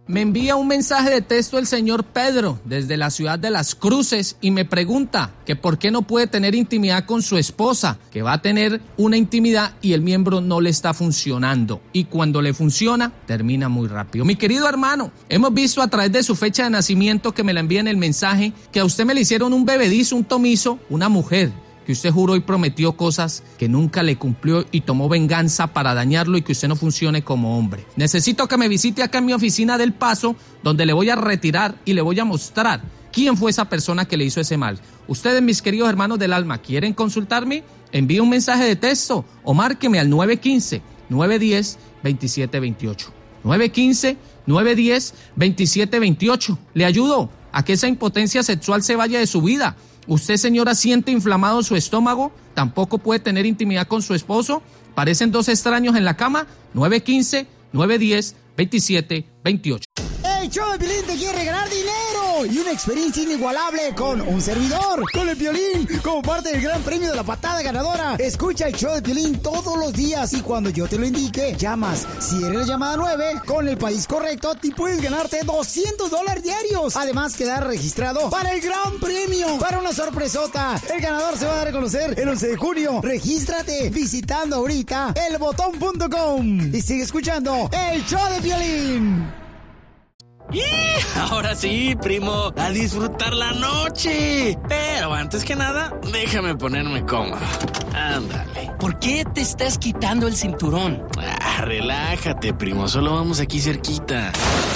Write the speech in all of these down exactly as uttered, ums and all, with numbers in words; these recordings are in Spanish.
Me envía un mensaje de texto el señor Pedro desde la ciudad de Las Cruces y me pregunta que por qué no puede tener intimidad con su esposa, que va a tener una intimidad y el miembro no le está funcionando. Y cuando le funciona, termina muy rápido. Mi querido hermano, hemos visto a través de su fecha de nacimiento que me la envían el mensaje que a usted me le hicieron un bebedizo, un tomizo, una mujer que usted juró y prometió cosas que nunca le cumplió y tomó venganza para dañarlo y que usted no funcione como hombre. Necesito que me visite acá en mi oficina del Paso, donde le voy a retirar y le voy a mostrar quién fue esa persona que le hizo ese mal. Ustedes, mis queridos hermanos del alma, ¿quieren consultarme? Envíe un mensaje de texto o márqueme al nueve uno cinco, nueve uno cero, dos siete dos ocho. nueve uno cinco, nueve uno cero, dos siete dos ocho. Le ayudo a que esa impotencia sexual se vaya de su vida. ¿Usted, señora, siente inflamado su estómago? ¿Tampoco puede tener intimidad con su esposo? ¿Parecen dos extraños en la cama? nueve uno cinco, nueve uno cero, dos siete dos ocho. El show de Piolín te quiere regalar dinero y una experiencia inigualable con un servidor, con el Piolín, como parte del gran premio de la patada ganadora. Escucha el show de Piolín todos los días y cuando yo te lo indique, llamas. Si eres la llamada nueve, con el país correcto, te puedes ganarte doscientos dólares diarios. Además, quedar registrado para el gran premio, para una sorpresota. El ganador se va a dar a conocer el once de junio. Regístrate visitando ahorita el botón punto com y sigue escuchando el show de Piolín. ¡Y! Ahora sí, primo, a disfrutar la noche. Pero antes que nada, déjame ponerme cómodo. Ándale. ¿Por qué te estás quitando el cinturón? Ah, relájate, primo, solo vamos aquí cerquita.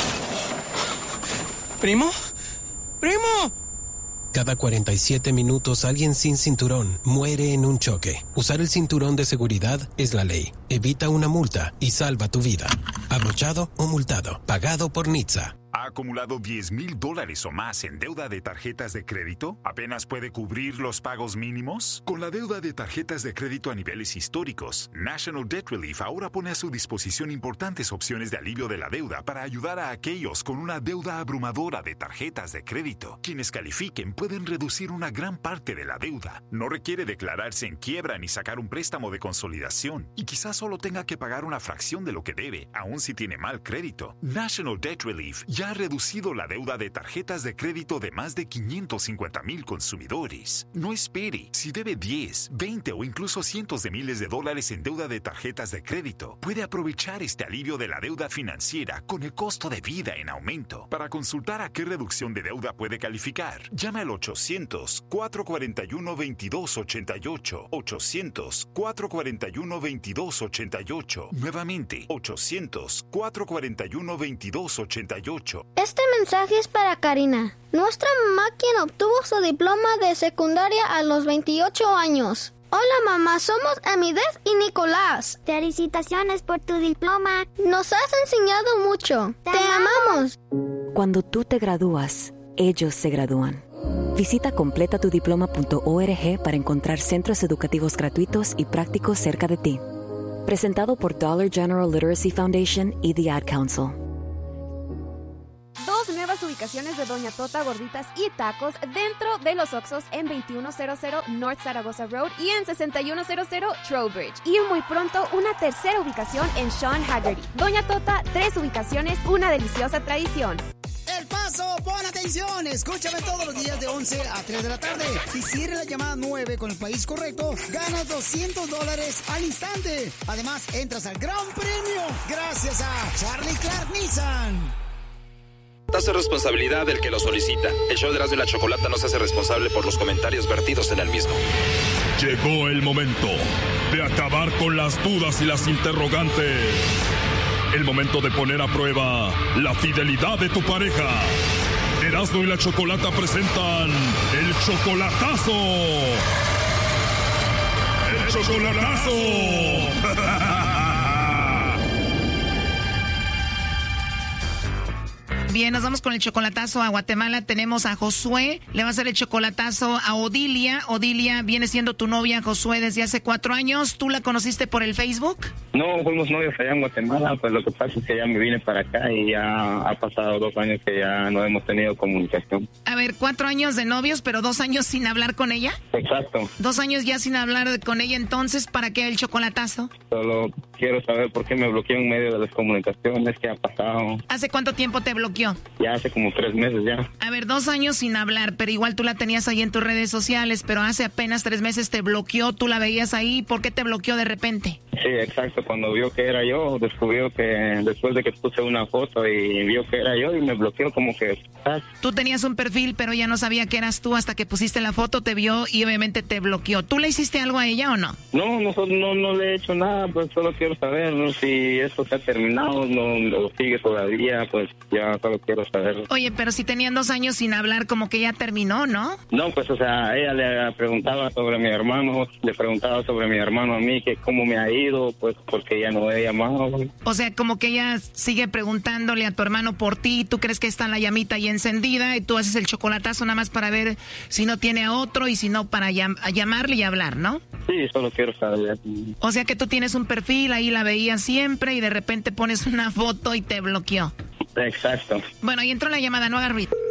¿Primo? ¡Primo! Cada cuarenta y siete minutos alguien sin cinturón muere en un choque. Usar el cinturón de seguridad es la ley. Evita una multa y salva tu vida. Abrochado o multado. Pagado por N H T S A. ¿Ha acumulado diez mil dólares o más en deuda de tarjetas de crédito? ¿Apenas puede cubrir los pagos mínimos? Con la deuda de tarjetas de crédito a niveles históricos, National Debt Relief ahora pone a su disposición importantes opciones de alivio de la deuda para ayudar a aquellos con una deuda abrumadora de tarjetas de crédito. Quienes califiquen pueden reducir una gran parte de la deuda. No requiere declararse en quiebra ni sacar un préstamo de consolidación. Y quizás solo tenga que pagar una fracción de lo que debe, aun si tiene mal crédito. National Debt Relief ya ha reducido la deuda de tarjetas de crédito de más de quinientos cincuenta mil consumidores. No espere. Si debe diez, veinte o incluso cientos de miles de dólares en deuda de tarjetas de crédito, puede aprovechar este alivio de la deuda financiera con el costo de vida en aumento. Para consultar a qué reducción de deuda puede calificar, llame al ochocientos, cuatro cuatro uno, veintidós ochenta y ocho. ochocientos, cuatro cuatro uno, veintidós ochenta y ocho. Nuevamente, ochocientos, cuatro cuatro uno, veintidós ochenta y ocho. Este mensaje es para Karina, nuestra mamá, quien obtuvo su diploma de secundaria a los veintiocho años. Hola mamá, somos Amidez y Nicolás. Felicitaciones por tu diploma. Nos has enseñado mucho. Te, Te amamos. Cuando tú te gradúas, ellos se gradúan. Visita completa tu diploma punto org para encontrar centros educativos gratuitos y prácticos cerca de ti. Presentado por Dollar General Literacy Foundation y The Ad Council. Dos nuevas ubicaciones de Doña Tota Gorditas y Tacos dentro de los Oxxos en veintiuno cero cero North Zaragoza Road y en sesenta y uno cero cero Trowbridge. Y muy pronto una tercera ubicación en Sean Haggerty. Doña Tota, tres ubicaciones, una deliciosa tradición. El Paso, pon atención, escúchame todos los días de once a tres de la tarde. Y si eres la llamada nueve con el país correcto, ganas doscientos dólares al instante. Además, entras al gran premio gracias a Charlie Clark Nissan. Es responsabilidad del que lo solicita. El show de Erasmo y la Chocolata no se hace responsable por los comentarios vertidos en el mismo. Llegó el momento de acabar con las dudas y las interrogantes. El momento de poner a prueba la fidelidad de tu pareja. Erasmo y la Chocolata presentan el chocolatazo. ¡El chocolatazo! Bien, nos vamos con el chocolatazo a Guatemala. Tenemos a Josué. Le va a hacer el chocolatazo a Odilia. Odilia viene siendo tu novia, Josué, desde hace cuatro años. ¿Tú la conociste por el Facebook? No, fuimos novios allá en Guatemala. Pues lo que pasa es que ya me vine para acá y ya ha pasado dos años que ya no hemos tenido comunicación. A ver, cuatro años de novios, pero dos años sin hablar con ella. Exacto. Dos años ya sin hablar con ella, entonces, ¿para qué el chocolatazo? Solo quiero saber por qué me bloqueó en medio de las comunicaciones, qué ha pasado. ¿Hace cuánto tiempo te bloqueó? Ya hace como tres meses ya. A ver, dos años sin hablar, pero igual tú la tenías ahí en tus redes sociales, pero hace apenas tres meses te bloqueó, tú la veías ahí, ¿por qué te bloqueó de repente? Sí, exacto, cuando vio que era yo, descubrió que después de que puse una foto y vio que era yo y me bloqueó como que... ¿ah? Tú tenías un perfil, pero ya no sabía que eras tú hasta que pusiste la foto, te vio y obviamente te bloqueó. ¿Tú le hiciste algo a ella o no? No, no, no, no le he hecho nada, pues solo quiero saber, ¿no? Si esto se ha terminado, no lo sigue todavía, pues ya solo quiero saber. Oye, pero si tenían dos años sin hablar, como que ya terminó, ¿no? No, pues o sea, ella le preguntaba sobre mi hermano, le preguntaba sobre mi hermano a mí, que cómo me ha ido, pues porque ya no he llamado. O sea, como que ella sigue preguntándole a tu hermano por ti, tú crees que está la llamita ahí encendida y tú haces el chocolatazo nada más para ver si no tiene a otro y si no para llam- a llamarle y hablar, ¿no? Sí, solo quiero saber. O sea que tú tienes un perfil, ahí la veías siempre y de repente pones una foto y te bloqueó. Exacto. Bueno, ahí entró la llamada, no hagas ruido.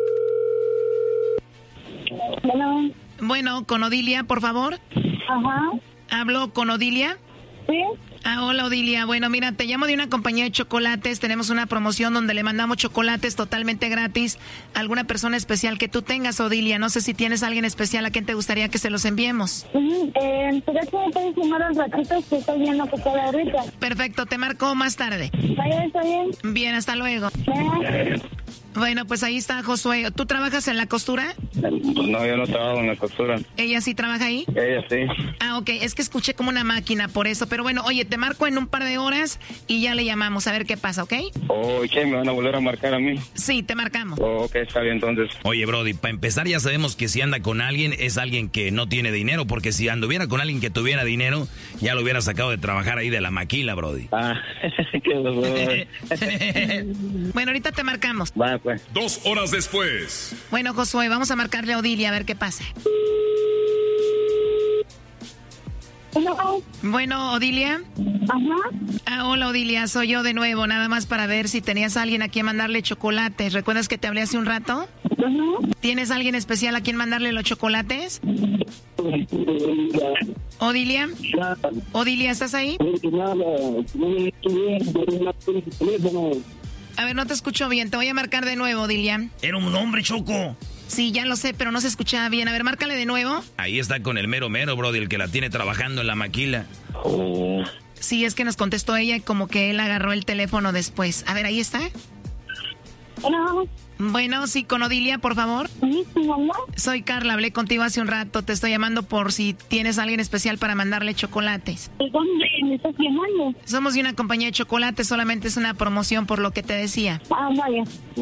Bueno. Bueno, con Odilia, por favor. Ajá. ¿Hablo con Odilia? Sí. Ah, hola Odilia. Bueno, mira, te llamo de una compañía de chocolates. Tenemos una promoción donde le mandamos chocolates totalmente gratis a alguna persona especial que tú tengas, Odilia. No sé si tienes a alguien especial a quien te gustaría que se los enviemos. Uh-huh. Eh, ¿Pero que me puedes llamar un ratito que estoy viendo que está ahorita? Perfecto, te marco más tarde. Vaya, está bien. Bien, hasta luego. ¿Eh? Bueno, pues ahí está Josué. ¿Tú trabajas en la costura? No, yo no trabajo en la costura. ¿Ella sí trabaja ahí? Ella sí. Ah, ok. Es que escuché como una máquina por eso. Pero bueno, oye, te marco en un par de horas y ya le llamamos a ver qué pasa, ¿ok? Oh, ¿y qué? ¿Me van a volver a marcar a mí? Sí, te marcamos. Oh, ok, está bien, entonces. Oye, Brody, para empezar ya sabemos que si anda con alguien es alguien que no tiene dinero, porque si anduviera con alguien que tuviera dinero, ya lo hubiera sacado de trabajar ahí de la maquila, Brody. Ah, qué horror. Bueno, ahorita te marcamos. Va, pues. Dos horas después. Bueno, Josué, vamos a marcarle a Odilia a ver qué pasa. Hello. Bueno, Odilia. Ajá. Ah, hola, Odilia, soy yo de nuevo, nada más para ver si tenías a alguien a quien mandarle chocolates. ¿Recuerdas que te hablé hace un rato? Ajá. ¿Tienes a alguien especial a quien mandarle los chocolates? Odilia. Odilia, ¿estás ahí? A ver, no te escucho bien. Te voy a marcar de nuevo, Odilia. Era un hombre, Choco. Sí, ya lo sé, pero no se escuchaba bien. A ver, márcale de nuevo. Ahí está con el mero mero, Brody, el que la tiene trabajando en la maquila. Oh. Sí, es que nos contestó ella y como que él agarró el teléfono después. A ver, ahí está. Hello. Bueno, sí, con Odilia, por favor. Sí, ¿sí, mamá? Soy Carla, hablé contigo hace un rato. Te estoy llamando por si tienes a alguien especial para mandarle chocolates. ¿De dónde me estás llamando? Somos de una compañía de chocolates, solamente es una promoción por lo que te decía. Ah, vaya.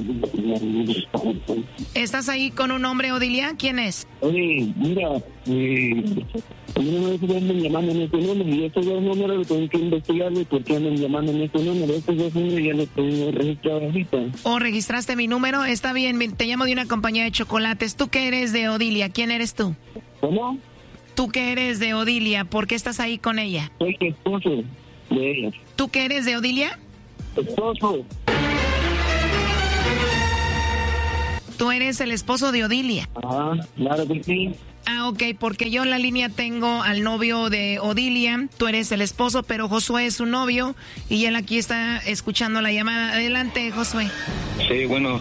¿Estás ahí con un hombre, Odilia? ¿Quién es? Oye, mira, eh, a mí no me están llamando en este número y estos dos números tengo que investigarle por qué andan llamando en este número. Estos dos números ya los tengo registrados ahorita. ¿O registraste mi número? Está bien, te llamo de una compañía de chocolates. ¿Tú qué eres de Odilia? ¿Quién eres tú? ¿Cómo? ¿Tú qué eres de Odilia? ¿Por qué estás ahí con ella? Soy esposo de ella. ¿Tú qué eres de Odilia? Esposo. Tú eres el esposo de Odilia. Ah, claro que sí. Ah, ok, porque yo en la línea tengo al novio de Odilia, tú eres el esposo, pero Josué es su novio y él aquí está escuchando la llamada. Adelante, Josué. Sí, bueno.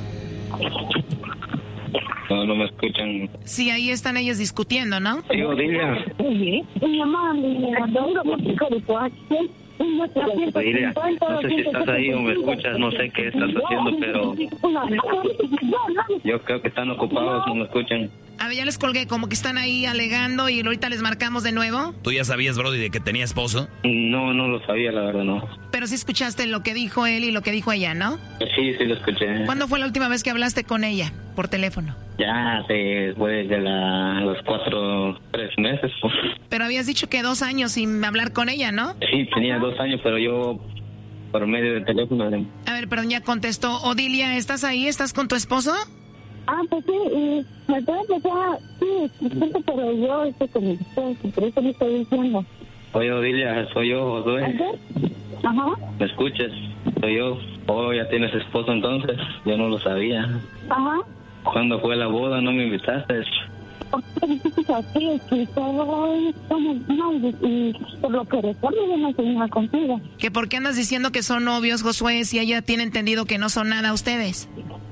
No, no me escuchan. Sí, ahí están ellos discutiendo, ¿no? Sí, Odilia. Sí, mi mamá me adoro música de coache. Odilia, no sé si estás ahí o me escuchas, no sé qué estás haciendo, pero yo creo que están ocupados, no me escuchan. A ver, ya les colgué, como que están ahí alegando y ahorita les marcamos de nuevo. ¿Tú ya sabías, Brody, de que tenía esposo? No, no lo sabía, la verdad, no. Pero sí escuchaste lo que dijo él y lo que dijo ella, ¿no? Sí, sí lo escuché. ¿Cuándo fue la última vez que hablaste con ella por teléfono? Ya, después de la, los cuatro, tres meses. Pero habías dicho que dos años sin hablar con ella, ¿no? Sí, tenía dos años, pero yo por medio del teléfono. A ver, perdón, ya contestó. Odilia, ¿estás ahí? ¿Estás con tu esposo? Ah, pues sí, y me puede empezar, sí, disculpe, pero yo estoy con mi esposo, por eso me estoy diciendo. Oye, Odilia, soy yo, Josué. Ajá. ¿Me escuchas? Soy yo. Oh, ya tienes esposo entonces. Yo no lo sabía. Ajá. ¿Cuándo fue la boda? ¿No me invitaste? ¿Por qué dices así? Que todo somos novios y por lo que recuerdo yo no soy nada contigo. ¿Que por qué andas diciendo que son novios, Josué, si ella tiene entendido que no son nada ustedes?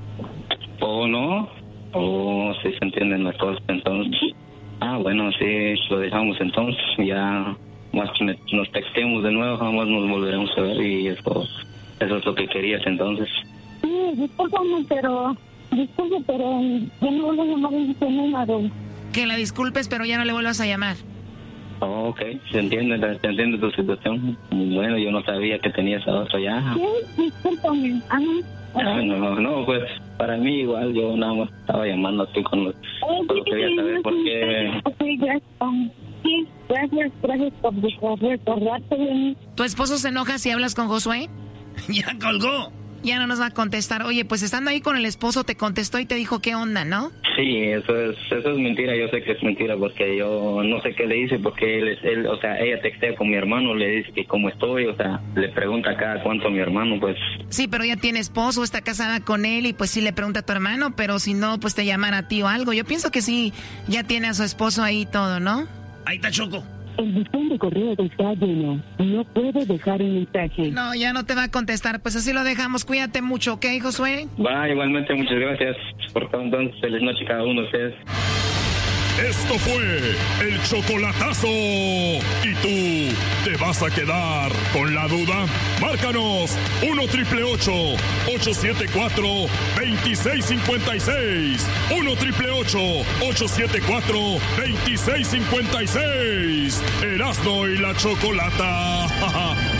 ¿O no? ¿O sí se entienden las cosas entonces? Ah, bueno, sí, lo dejamos entonces. Ya más que nos textemos de nuevo, jamás nos volveremos a ver y eso, eso es lo que querías entonces. Sí, discúlpame, pero... Disculpe, pero yo no vuelvo a llamar en este número. Que la disculpes, pero ya no le vuelvas a llamar. Oh, ok, se entiende, se entiende tu situación. Bueno, yo no sabía que tenías a otro ya. Sí, discúlpame. Ajá. Ah, no, no, pues para mí igual, yo nada más estaba llamando aquí con los... Solo quería saber por qué... Sí, gracias, sí, gracias, gracias por recordarte de mí. ¿Tu esposo se enoja si hablas con Josué? Ya colgó. Ya no nos va a contestar. Oye, pues estando ahí con el esposo te contestó y te dijo qué onda, ¿no? Sí, eso es eso es mentira. Yo sé que es mentira porque yo no sé qué le dice porque él, es, él o sea, ella textea con mi hermano, le dice que cómo estoy, o sea, le pregunta cada cuánto a mi hermano, pues. Sí, pero ella tiene esposo, está casada con él y pues sí le pregunta a tu hermano, pero si no, pues te llaman a ti o algo. Yo pienso que sí, ya tiene a su esposo ahí todo, ¿no? Ahí está Choco. El buzón de correo está lleno. No puede dejar un mensaje. No, ya no te va a contestar. Pues así lo dejamos. Cuídate mucho, ¿ok, Josué? Va, igualmente, muchas gracias por todo. Entonces, feliz noche cada uno de ustedes. Esto fue el chocolatazo. ¿Y tú te vas a quedar con la duda? Márcanos uno triple ocho, ocho siete cuatro, dos seis cinco seis. uno triple ocho, ocho siete cuatro, dos seis cinco seis. Erasmo y la Chocolata.